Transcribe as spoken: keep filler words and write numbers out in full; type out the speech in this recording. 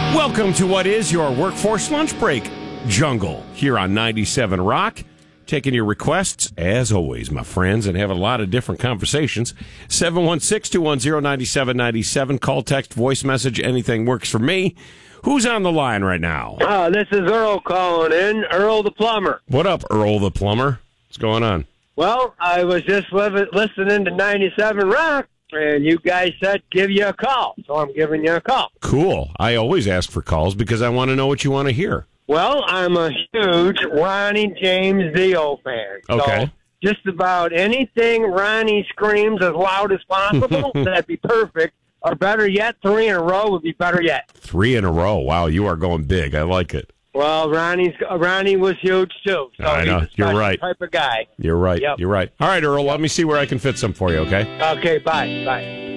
Welcome to what is your workforce lunch break jungle here on ninety-seven Rock. Taking your requests, as always, my friends, and having a lot of different conversations. seven one six, two one zero, nine seven nine seven. Call, text, voice message. Anything works for me. Who's on the line right now? Uh, this is Earl calling in, Earl the plumber. What up, Earl the plumber? What's going on? Well, I was just li- listening to ninety-seven Rock, and you guys said give you a call, so I'm giving you a call. Cool. I always ask for calls because I want to know what you want to hear. Well, I'm a huge Ronnie James Dio fan. Okay. So just about anything Ronnie screams as loud as possible, that'd be perfect. Or better yet, three in a row would be better yet. Three in a row. Wow, you are going big. I like it. Well, Ronnie's Ronnie was huge, too. So I know. He's a You're special right. type of guy. You're right. Yep. You're right. All right, Earl, let me see where I can fit some for you, okay? Okay, bye. Bye.